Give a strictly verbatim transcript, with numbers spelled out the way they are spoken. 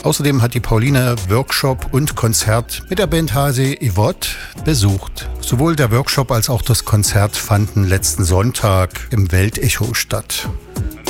Außerdem hat die Pauline Workshop und Konzert mit der Band Hase Evot besucht. Sowohl der Workshop als auch das Konzert fanden letzten Sonntag im Weltecho statt.